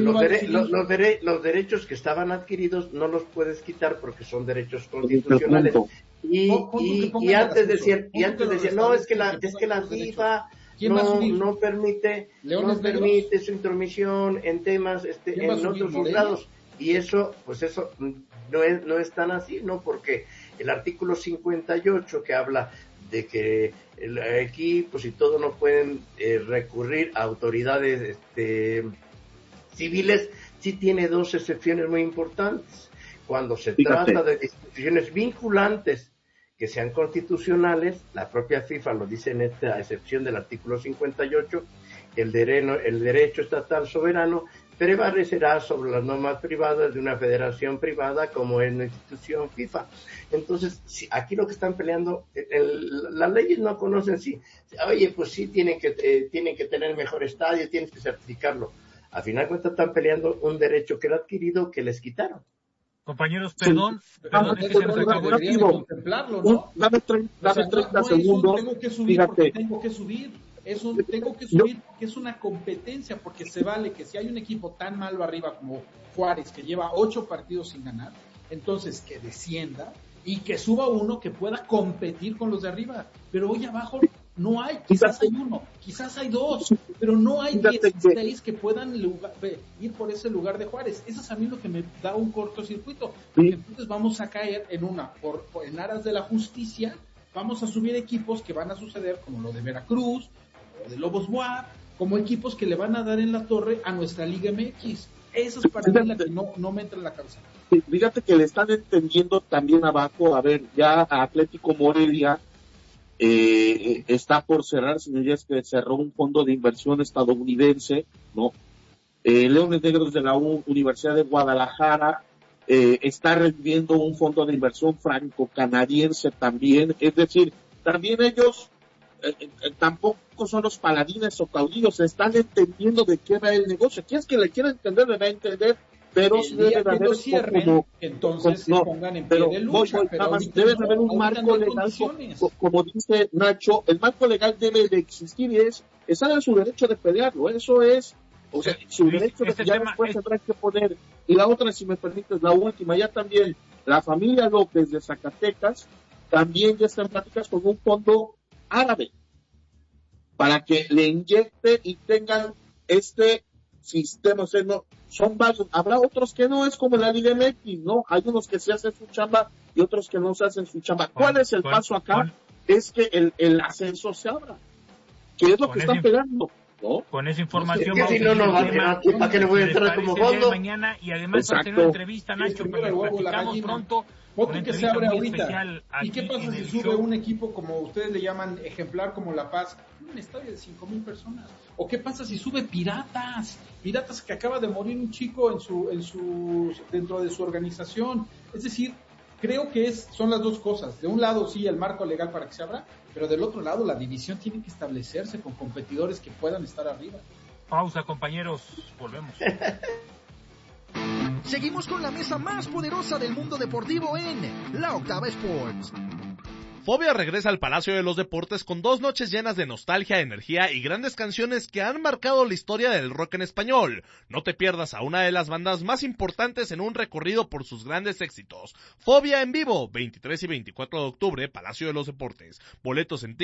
los derechos que estaban adquiridos no los puedes quitar porque son derechos constitucionales. Y antes decían, no, es que la FIFA no permite su intromisión en temas en otros juzgados, y eso no es tan así, ¿no? Porque el artículo 58 que habla de que equipos y todo no pueden recurrir a autoridades civiles, sí tiene 2 excepciones muy importantes. Cuando se trata de instituciones vinculantes que sean constitucionales, la propia FIFA lo dice en esta excepción del artículo 58, el derecho estatal soberano prevalecerá sobre las normas privadas de una federación privada como es una institución FIFA. Entonces, aquí lo que están peleando, las leyes no conocen oye, pues sí tienen que tener mejor estadio, tienes que certificarlo. Al final de cuentas están peleando un derecho que era adquirido que les quitaron. Compañeros, perdón, es que se nos acabó el tiempo. Contemplarlo, ¿no? Dame 30 segundos. Tengo que subir porque tengo que subir. Tengo que subir porque es una competencia, porque se vale que si hay un equipo tan malo arriba como Juárez, que lleva 8 partidos sin ganar, entonces que descienda y que suba uno que pueda competir con los de arriba. Pero hoy abajo no hay, quizás hay uno, quizás hay 2, pero no hay 16 que puedan ir por ese lugar de Juárez. Eso es a mí lo que me da un cortocircuito, porque entonces vamos a caer en aras de la justicia, vamos a subir equipos que van a suceder como lo de Veracruz, o de Lobos WAP, como equipos que le van a dar en la torre a nuestra Liga MX. Eso es para mí la que no me entra en la cabeza. Fíjate que le están entendiendo también abajo, a ver, ya Atlético Morelia está por cerrar, señorías, que cerró un fondo de inversión estadounidense, ¿no? Leones Negros de la Universidad de Guadalajara está reviviendo un fondo de inversión franco-canadiense también, es decir, también ellos tampoco son los paladines o caudillos, están entendiendo de qué va el negocio. Quien es que le quiera entender, le va a entender, pero sí debe haber entonces se pongan en pie de lucha, debe haber un marco legal, como dice Nacho, el marco legal debe de existir y está en su derecho de pelearlo, eso es, o sea, su derecho de pelear, después tendrá que poner. Y la otra, si me permites, la última, ya también la familia López de Zacatecas también ya está en pláticas con un fondo árabe para que le inyecte y tengan este sistema. O sea, no, son varios, habrá otros que no, es como la Liga MX, ¿no? Hay unos que se hacen su chamba y otros que no se hacen su chamba. ¿Cuál es el paso acá? Es que el ascenso se abra, que es lo que están pegando, ¿no? Con esa información vamos ¿para qué le voy a entrar como fondo? Mañana, y además va a tener una entrevista, Nacho, porque platicamos pronto. Otro que se abre ahorita. ¿Y qué pasa si sube un equipo, como ustedes le llaman, ejemplar como La Paz, un estadio de 5,000 personas? ¿O qué pasa si sube Piratas que acaba de morir un chico dentro de su organización? Es decir, creo que son las dos cosas. De un lado sí el marco legal para que se abra, pero del otro lado la división tiene que establecerse con competidores que puedan estar arriba. Pausa, compañeros, volvemos. Seguimos con la mesa más poderosa del mundo deportivo en La Octava Sports. Fobia regresa al Palacio de los Deportes con 2 noches llenas de nostalgia, energía y grandes canciones que han marcado la historia del rock en español. No te pierdas a una de las bandas más importantes en un recorrido por sus grandes éxitos. Fobia en vivo, 23 y 24 de octubre, Palacio de los Deportes. Boletos en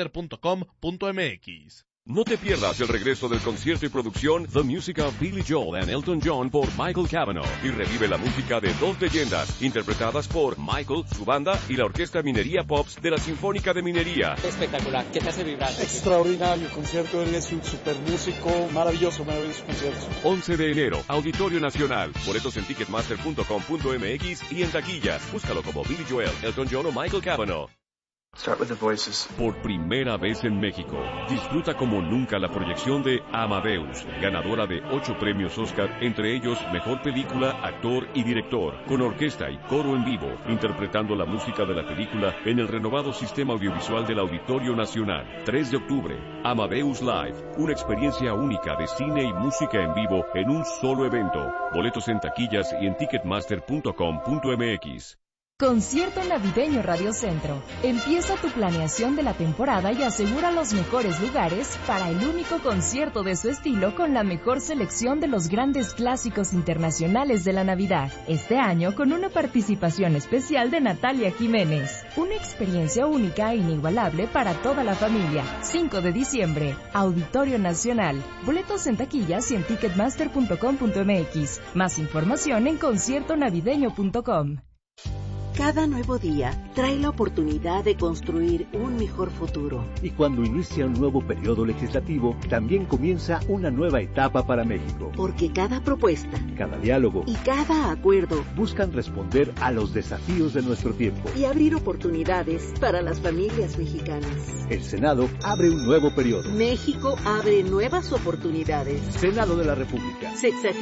ticketmaster.com.mx. No te pierdas el regreso del concierto y producción The Music of Billy Joel and Elton John por Michael Cavanaugh y revive la música de 2 leyendas interpretadas por Michael, su banda y la Orquesta Minería Pops de la Sinfónica de Minería. Espectacular, ¿qué te hace vibrar? Extraordinario concierto, él es un super músico, maravilloso concierto. 11 de enero, Auditorio Nacional. Boletos en ticketmaster.com.mx y en taquillas. Búscalo como Billy Joel, Elton John o Michael Cavanaugh. Start with the voices. Por primera vez en México, disfruta como nunca la proyección de Amadeus, ganadora de 8 premios Oscar, entre ellos Mejor Película, Actor y Director, con orquesta y coro en vivo, interpretando la música de la película en el renovado sistema audiovisual del Auditorio Nacional. 3 de octubre, Amadeus Live, una experiencia única de cine y música en vivo en un solo evento. Boletos en taquillas y en ticketmaster.com.mx. Concierto navideño Radio Centro. Empieza tu planeación de la temporada y asegura los mejores lugares para el único concierto de su estilo con la mejor selección de los grandes clásicos internacionales de la Navidad. Este año con una participación especial de Natalia Jiménez. Una experiencia única e inigualable para toda la familia. 5 de diciembre, Auditorio Nacional. Boletos en taquillas y en ticketmaster.com.mx. Más información en conciertonavideño.com. Cada nuevo día trae la oportunidad de construir un mejor futuro. Y cuando inicia un nuevo periodo legislativo, también comienza una nueva etapa para México. Porque cada propuesta, cada diálogo y cada acuerdo buscan responder a los desafíos de nuestro tiempo y abrir oportunidades para las familias mexicanas. El Senado abre un nuevo periodo. México abre nuevas oportunidades. Senado de la República.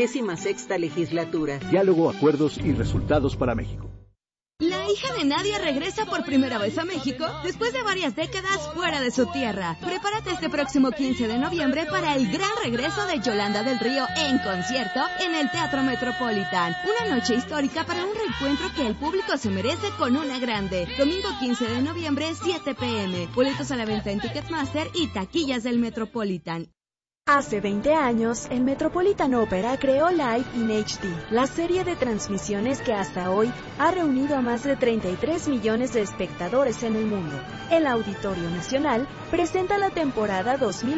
66ª legislatura. Diálogo, acuerdos y resultados para México. La hija de Nadia regresa por primera vez a México después de varias décadas fuera de su tierra. Prepárate este próximo 15 de noviembre para el gran regreso de Yolanda del Río en concierto en el Teatro Metropolitan. Una noche histórica para un reencuentro que el público se merece con una grande. Domingo 15 de noviembre, 7 p.m. Boletos a la venta en Ticketmaster y taquillas del Metropolitan. Hace 20 años, el Metropolitan Opera creó Live in HD, la serie de transmisiones que hasta hoy ha reunido a más de 33 millones de espectadores en el mundo. El Auditorio Nacional presenta la temporada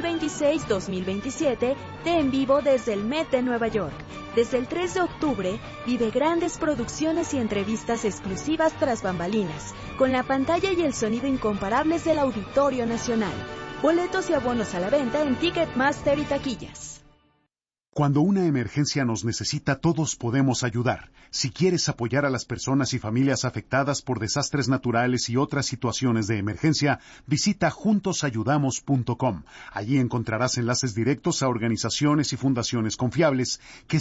2026-2027 de En Vivo desde el Met de Nueva York. Desde el 3 de octubre, vive grandes producciones y entrevistas exclusivas tras bambalinas, con la pantalla y el sonido incomparables del Auditorio Nacional. Boletos y abonos a la venta en Ticketmaster y taquillas. Cuando una emergencia nos necesita, todos podemos ayudar. Si quieres apoyar a las personas y familias afectadas por desastres naturales y otras situaciones de emergencia, visita juntosayudamos.com. Allí encontrarás enlaces directos a organizaciones y fundaciones confiables que